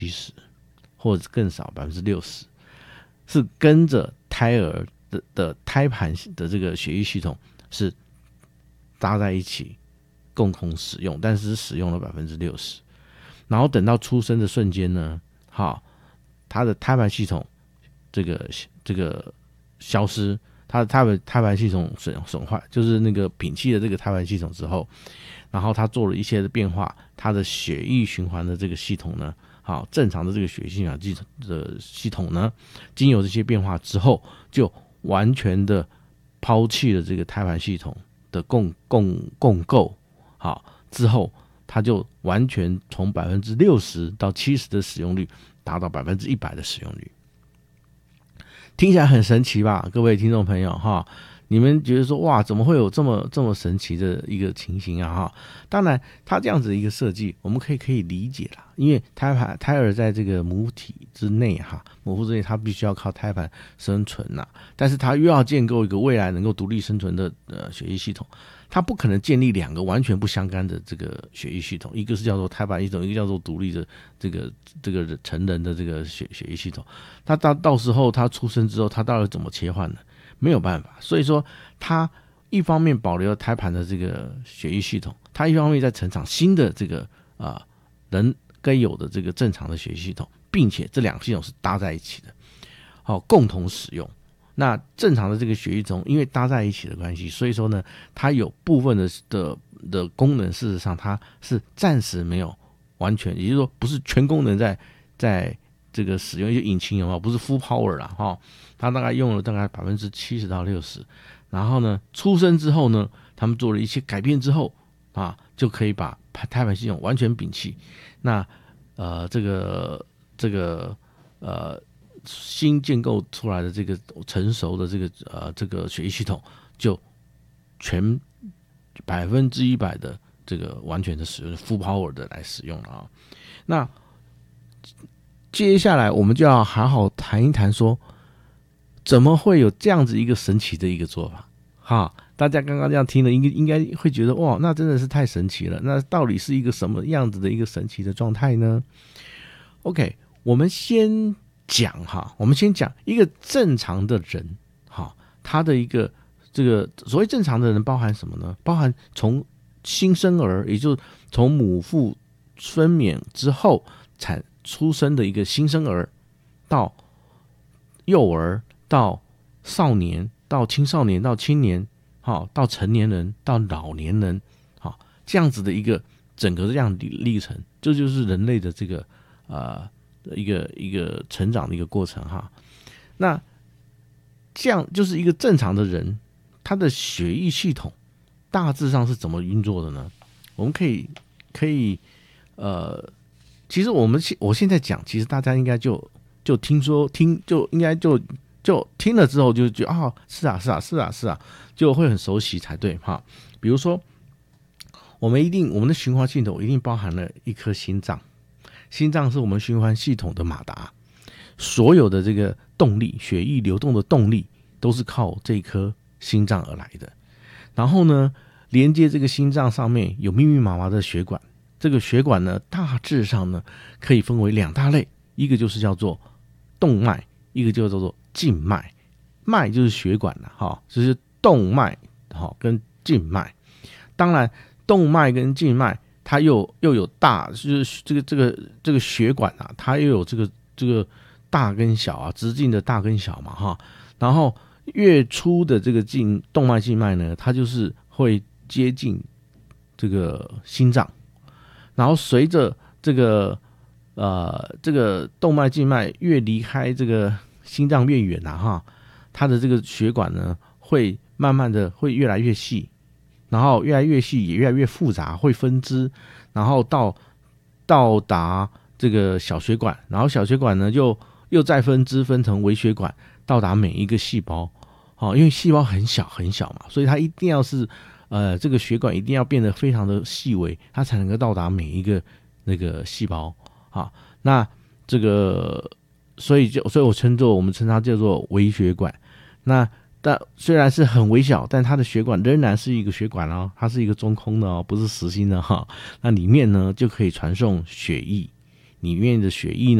70%或者更少60%，是跟着胎儿的胎盘的这个血液系统是搭在一起共同使用，但是使用了60%，然后等到出生的瞬间呢，好，他的胎盘系统这个消失，他的胎盘系统损坏，就是那个摒弃了这个胎盘系统之后，然后他做了一些的变化，他的血液循环的这个系统呢，好，正常的这个血液循环的系统呢，经由这些变化之后，就完全的抛弃了这个胎盘系统的共构，好，之后它就完全从60%到70%的使用率达到100%的使用率。听起来很神奇吧，各位听众朋友哈？你们觉得说哇，怎么会有这么神奇的一个情形啊哈？当然，它这样子的一个设计，我们可以理解啦，因为胎儿在这个母体之内哈，母腹之内，它必须要靠胎盘生存呐，但是它又要建构一个未来能够独立生存的血液系统，它不可能建立两个完全不相干的这个血液系统，一个是叫做胎盘系统，一个叫做独立的这个成人的这个血液系统。它到时候他出生之后，他到底怎么切换呢？没有办法，所以说他一方面保留了胎盘的这个血液系统，他一方面在成长新的这个人该有的这个正常的血液系统，并且这两个系统是搭在一起的，好，共同使用。那正常的这个血液系统因为搭在一起的关系，所以说呢，它有部分的功能，事实上它是暂时没有完全，也就是说不是全功能在这个使用一些引擎有没有？不是 full power 啦哈，它大概用了大概70%到60%，然后呢，出生之后呢，他们做了一些改变之后啊，就可以把胎盘系统完全摒弃。那这个新建构出来的这个成熟的这个血液系统，就全100%的这个完全的使用 full power 的来使用了啊。那接下来我们就要好好谈一谈说，怎么会有这样子一个神奇的一个做法？哈，大家刚刚这样听了，应该会觉得哇，那真的是太神奇了。那到底是一个什么样子的一个神奇的状态呢 ？OK， 我们先讲一个正常的人，哈，他的一个这个所谓正常的人包含什么呢？包含从新生儿，也就是从母腹分娩之后出生的一个新生儿，到幼儿，到少年，到青少年，到青年，好，到成年人，到老年人，好，这样子的一个整个这样的历程，这就是人类的这个一个成长的一个过程哈。那这样就是一个正常的人，他的血液系统大致上是怎么运作的呢？我们可以其实我现在讲，其实大家应该就应该就听了之后就觉得啊，是啊，就会很熟悉才对哈。比如说，我们的循环系统一定包含了一颗心脏，心脏是我们循环系统的马达，所有的这个动力，血液流动的动力都是靠这一颗心脏而来的。然后呢，连接这个心脏上面有密密麻麻的血管。这个血管呢，大致上呢可以分为两大类，一个就是叫做动脉，一个就叫做静脉。脉就是血管了哈，就是动脉哈跟静脉。当然，动脉跟静脉它又有大，就是这个血管啊，它又有这个大跟小啊，直径的大跟小嘛哈。然后越粗的这个动脉静脉呢，它就是会接近这个心脏。然后随着这个动脉静脉越离开这个心脏越远啊哈，它的这个血管呢会慢慢的会越来越细，然后越来越细也越来越复杂，会分支，然后到达这个小血管，然后小血管呢又再分支分成微血管，到达每一个细胞。因为细胞很小很小嘛，所以它一定要是这个血管一定要变得非常的细微，它才能够到达每一个那个细胞啊。那这个，所以我们称它叫做微血管。那但虽然是很微小，但它的血管仍然是一个血管哦，它是一个中空的哦，不是实心的哈。那里面呢就可以传送血液， 里面的血液呢